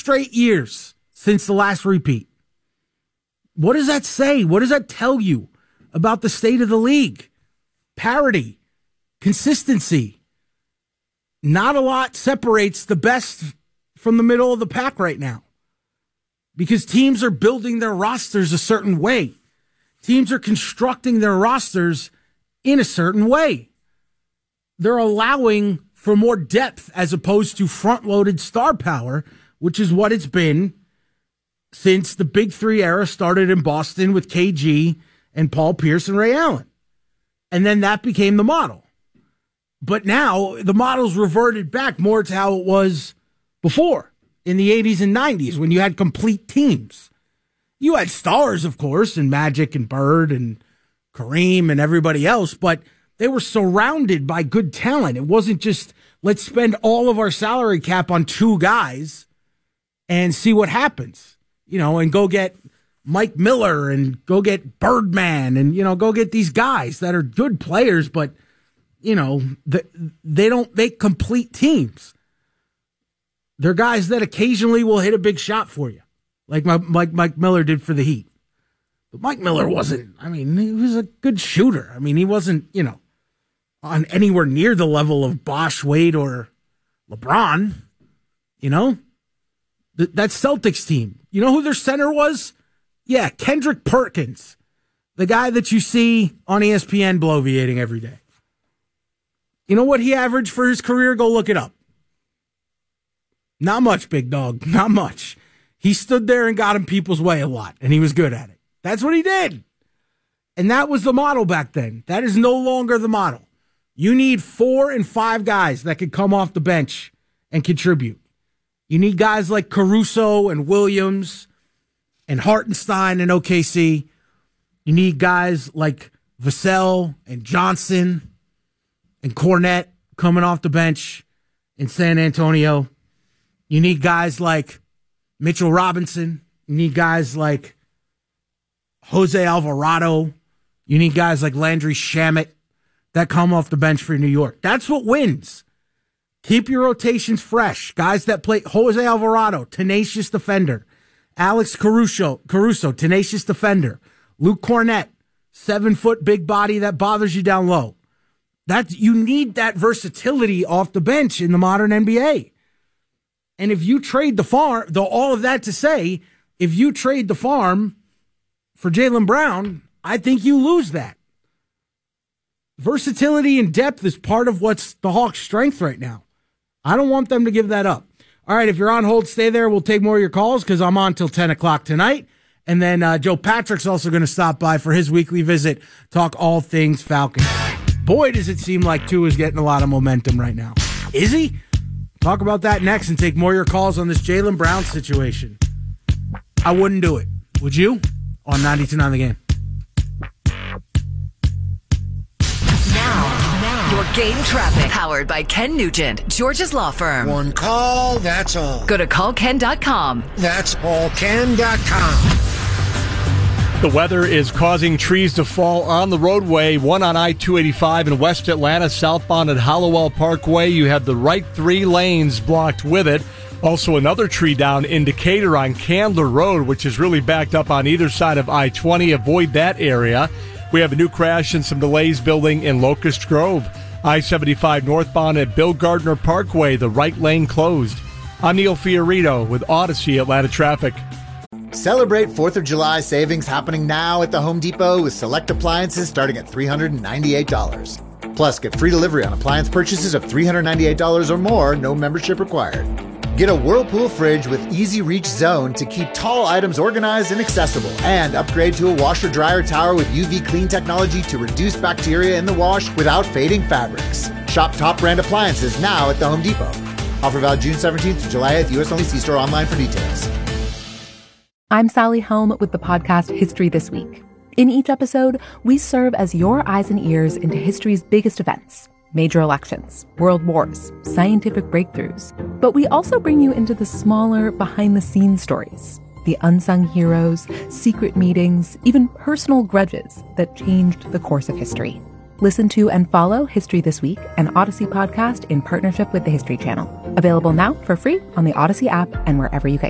straight years since the last repeat. What does that say? What does that tell you about the state of the league? Parity, consistency. Not a lot separates the best from the middle of the pack right now because teams are building their rosters a certain way. Teams are constructing their rosters in a certain way. They're allowing for more depth as opposed to front-loaded star power, which is what it's been since the Big Three era started in Boston with KG and Paul Pierce and Ray Allen. And then that became the model. But now the model's reverted back more to how it was before in the 80s and 90s when you had complete teams. You had stars, of course, and Magic and Bird and Kareem and everybody else, but they were surrounded by good talent. It wasn't just, let's spend all of our salary cap on two guys and see what happens, and go get Mike Miller and go get Birdman and, go get these guys that are good players, but, they don't make complete teams. They're guys that occasionally will hit a big shot for you, like Mike Miller did for the Heat. But Mike Miller wasn't, he was a good shooter. He wasn't, on anywhere near the level of Bosh, Wade, or LeBron. That Celtics team. You know who their center was? Yeah, Kendrick Perkins, the guy that you see on ESPN bloviating every day. You know what he averaged for his career? Go look it up. Not much, big dog. Not much. He stood there and got in people's way a lot, and he was good at it. That's what he did. And that was the model back then. That is no longer the model. You need 4 and 5 guys that could come off the bench and contribute. You need guys like Caruso and Williams and Hartenstein and OKC. You need guys like Vassell and Johnson and Cornette coming off the bench in San Antonio. You need guys like Mitchell Robinson. You need guys like Jose Alvarado. You need guys like Landry Shamet that come off the bench for New York. That's what wins. Keep your rotations fresh. Guys that play Jose Alvarado, tenacious defender. Alex Caruso, tenacious defender. Luke Cornette, 7-foot big body that bothers you down low. You need that versatility off the bench in the modern NBA. And if you trade the farm, all of that to say, if you trade the farm for Jaylen Brown, I think you lose that. Versatility and depth is part of what's the Hawks' strength right now. I don't want them to give that up. All right, if you're on hold, stay there. We'll take more of your calls because I'm on till 10 o'clock tonight. And then Joe Patrick's also going to stop by for his weekly visit, talk all things Falcons. Boy, does it seem like Tua is getting a lot of momentum right now. Is he? Talk about that next and take more of your calls on this Jaylen Brown situation. I wouldn't do it. Would you? On 92.9 The Game. Your game traffic. Powered by Ken Nugent, George's Law Firm. One call, that's all. Go to callken.com. That's allken.com. The weather is causing trees to fall on the roadway. One on I-285 in West Atlanta, southbound at Hallowell Parkway. You have the right 3 lanes blocked with it. Also another tree down in Decatur on Candler Road, which is really backed up on either side of I-20. Avoid that area. We have a new crash and some delays building in Locust Grove. I-75 northbound at Bill Gardner Parkway, the right lane closed. I'm Neil Fiorito with Odyssey Atlanta Traffic. Celebrate 4th of July savings happening now at the Home Depot with select appliances starting at $398. Plus, get free delivery on appliance purchases of $398 or more, no membership required. Get a Whirlpool fridge with Easy Reach Zone to keep tall items organized and accessible. And upgrade to a washer-dryer tower with UV clean technology to reduce bacteria in the wash without fading fabrics. Shop top brand appliances now at the Home Depot. Offer valid June 17th to July 8th. U.S. only. See store online for details. I'm Sally Helm with the podcast History This Week. In each episode, we serve as your eyes and ears into history's biggest events. Major elections, world wars, scientific breakthroughs. But we also bring you into the smaller, behind-the-scenes stories, the unsung heroes, secret meetings, even personal grudges that changed the course of history. Listen to and follow History This Week, an Odyssey podcast in partnership with the History Channel. Available now for free on the Odyssey app and wherever you get